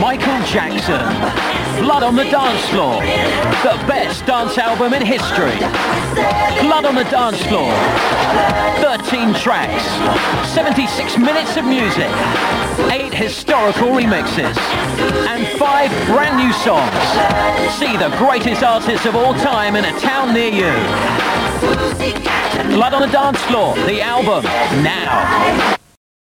Michael Jackson. Blood on the Dance Floor. The best dance album in history. Blood on the Dance Floor. 13 tracks. 76 minutes of music. 8 historical remixes. And 5 brand new songs. See the greatest artists of all time in a town near you. Blood on the Dance Floor, the album, now.